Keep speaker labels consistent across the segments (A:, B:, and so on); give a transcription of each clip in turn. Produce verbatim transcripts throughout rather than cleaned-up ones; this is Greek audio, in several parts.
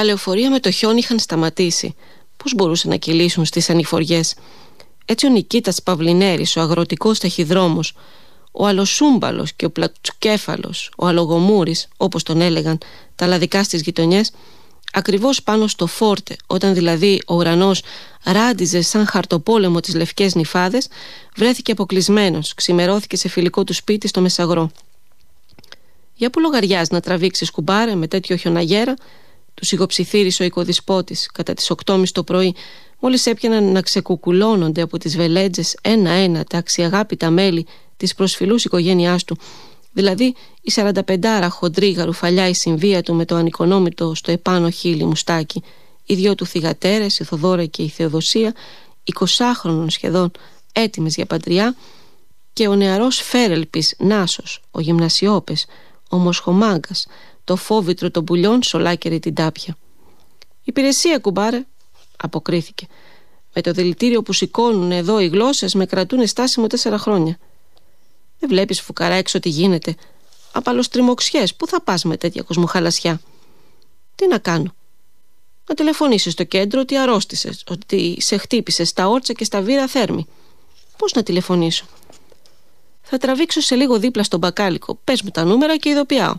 A: Τα λεωφορεία με το χιόνι είχαν σταματήσει. Πώς μπορούσαν να κυλήσουν στις ανηφοριές? Έτσι ο Νικήτας Παυλινέρης, ο αγροτικός ταχυδρόμος, ο Αλοσούμπαλος και ο Πλατσουκέφαλος, ο Αλογομούρης, όπως τον έλεγαν τα λαδικά στις γειτονιές, ακριβώς πάνω στο φόρτε, όταν δηλαδή ο ουρανός ράντιζε σαν χαρτοπόλεμο τις λευκές νυφάδες, βρέθηκε αποκλεισμένος, ξημερώθηκε σε φιλικό του σπίτι στο Μεσαγρό. Για που λογαριάζει να τραβήξεις, κουμπάρε, με τέτοιο χιοναγέρα? Τους ηγοψιθύρισε ο οικοδεσπότης κατά τις οκτώ και μισή το πρωί, μόλις έπιαναν να ξεκουκουλώνονται από τις βελέτζες ένα-ένα τα αξιαγάπητα μέλη της προσφυλούς οικογένειάς του, δηλαδή η σαρανταπεντάρα χοντρή γαρουφαλιά η Συμβία του με το ανοικονόμητο στο επάνω χείλη μουστάκι, οι δυο του θυγατέρες, η Θοδώρα και η Θεοδοσία, εικοσάχρονων σχεδόν, έτοιμες για παντριά, και ο νεαρός Φέρελπης Νάσος, ο Γυμνασιώπες, ο Μοσχομάγκας, το φόβητρο των πουλιών σολάκερη την τάπια. «Υπηρεσία, κουμπάρε», αποκρίθηκε. «Με το δηλητήριο που σηκώνουν εδώ οι γλώσσες με κρατούν στάσιμο τέσσερα χρόνια. Δεν βλέπεις, φουκαρά, έξω τι γίνεται? Απαλοστριμωξιές, πού θα πας με τέτοια κοσμοχαλασιά?» «Τι να κάνω? Να τηλεφωνήσεις στο κέντρο ότι αρρώστησες, ότι σε χτύπησε στα όρτσα και στα βύρα θέρμη». «Πώς να τηλεφωνήσω?» «Θα τραβήξω σε λίγο δίπλα στον μπακάλικο. Πες μου τα νούμερα και ειδοποιάω».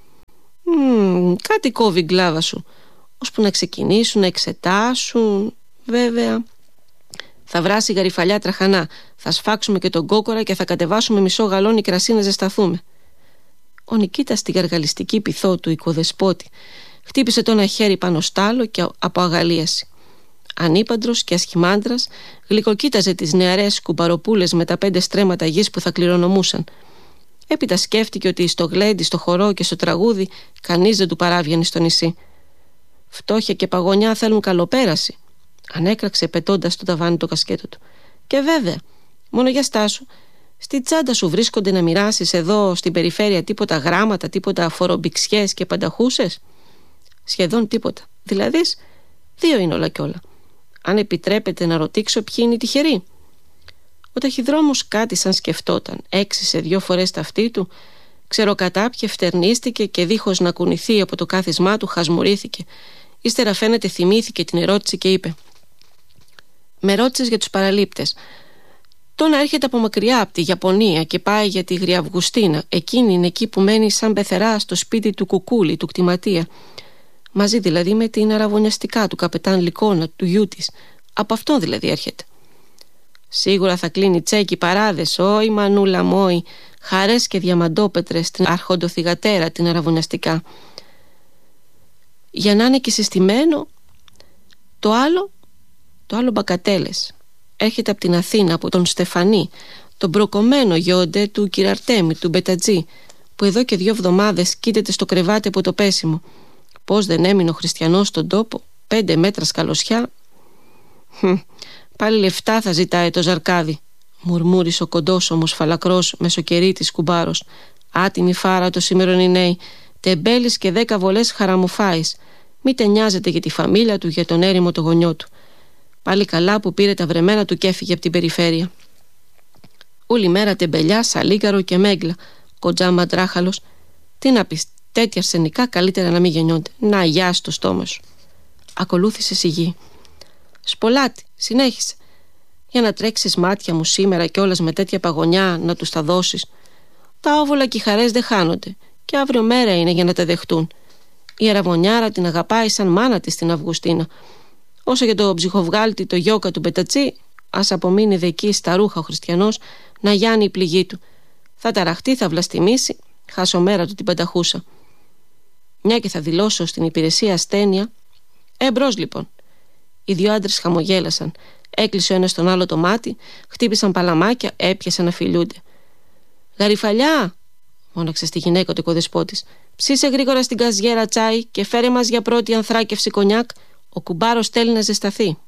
A: «Μμμ, κάτι κόβει η γκλάβα σου. Ώσπου να ξεκινήσουν να εξετάσουν, βέβαια. Θα βράσει η γαριφαλιά τραχανά. Θα σφάξουμε και τον κόκορα και θα κατεβάσουμε μισό γαλόνι κρασί να ζεσταθούμε». Ο Νικήτας στη γαργαλιστική πυθό του οικοδεσπότη χτύπησε το ένα χέρι πάνω στάλο και από αγαλίαση. Ανήπαντρος και ασχημάντρας γλυκοκοίταζε τις νεαρές κουμπαροπούλες με τα πέντε στρέμματα γης που θα κληρονομούσαν. Έπειτα σκέφτηκε ότι στο γλέντι, στο χορό και στο τραγούδι κανείς δεν του παράβγαινε στο νησί. «Φτώχεια και παγωνιά θέλουν καλοπέραση», ανέκραξε πετώντας το ταβάνι το κασκέτο του. «Και βέβαια, μόνο για στάσου, στη τσάντα σου βρίσκονται να μοιράσεις εδώ στην περιφέρεια τίποτα γράμματα, τίποτα φορομπιξιές και πανταχούσες?» «Σχεδόν τίποτα. Δηλαδή, δύο είναι όλα κι όλα. Αν επιτρέπετε να ρωτήσω ποιοι είναι οι τυχεροί». Ο ταχυδρόμος κάτι σαν σκεφτόταν, έξισε δυο φορές τα αυτή του, ξεροκατάπιε, φτερνίστηκε και δίχως να κουνηθεί από το κάθισμά του χασμουρήθηκε. Ύστερα φαίνεται θυμήθηκε την ερώτηση και είπε: «Με ρώτησες για τους παραλήπτες. Τόνα έρχεται από μακριά, από τη Ιαπωνία, και πάει για τη Γριαυγουστίνα. Εκείνη είναι εκεί που μένει σαν πεθερά στο σπίτι του Κουκούλη, του κτηματία. Μαζί δηλαδή με την αραβωνιαστικά του καπετάν Λικόνα, του γιού της. Από αυτόν δηλαδή έρχεται. Σίγουρα θα κλείνει τσέκι παράδες, όι μανούλα μόι, χαρές και διαμαντόπετρες στην αρχοντοθυγατέρα την αραβωνιαστικά. Για να είναι και συστημένο. Το άλλο, το άλλο μπακατέλες. Έρχεται από την Αθήνα, από τον Στεφανή, τον προκομμένο γιόντε του Κυραρτέμι, του Μπετατζή, που εδώ και δύο εβδομάδες κοίταται στο κρεβάτι από το πέσιμο. Πώς δεν έμεινε ο χριστιανός στον τόπο, πέντε μέτρα σκαλωσιά. Χμ, πάλι λεφτά θα ζητάει το ζαρκάδι, μουρμούρισε ο κοντός όμως φαλακρός μεσοκερίτης κουμπάρος. Άτιμη φάρα το σήμερον οι νέοι, τεμπέλης και δέκα βολές χαραμουφάης. Μήτε νοιάζεται για τη φαμίλια του, για τον έρημο το γονιό του. Πάλι καλά που πήρε τα βρεμένα του και έφυγε από την περιφέρεια. Όλη μέρα τεμπελιά, σαλίκαρο και μέγκλα, κοντζά μαντράχαλος. Τι να πεις, τέτοια αρσενικά καλύτερα να μην γεννιόνται. Να, γεια στο στόμα σου. Ακολούθησε σιγή. Σπολάτη, συνέχισε. Για να τρέξεις μάτια μου σήμερα κιόλας με τέτοια παγωνιά να τους τα δώσεις. Τα όβολα και οι χαρές δεν χάνονται. Και αύριο μέρα είναι για να τα δεχτούν. Η αραβωνιάρα την αγαπάει σαν μάνα της την Αυγουστίνα. Όσο για το ψυχοβγάλτη το γιόκα του Μπετατσί, ας απομείνει δε εκεί στα ρούχα ο χριστιανός να γιάνει η πληγή του. Θα ταραχτεί, θα βλαστημίσει, χάσω μέρα του την πανταχούσα. Μια και θα δηλώσω στην υπηρεσία ασθένεια. Ε, μπρος λοιπόν. Οι δυο άντρες χαμογέλασαν. Έκλεισε ο ένας τον άλλο το μάτι, χτύπησαν παλαμάκια, έπιασαν να φιλούνται. «Γαριφαλιά», μόναξε στη γυναίκα του οικοδεσπότης, «ψήσε γρήγορα στην καζιέρα τσάι και φέρε μας για πρώτη ανθράκευση κονιάκ. Ο κουμπάρος θέλει να ζεσταθεί».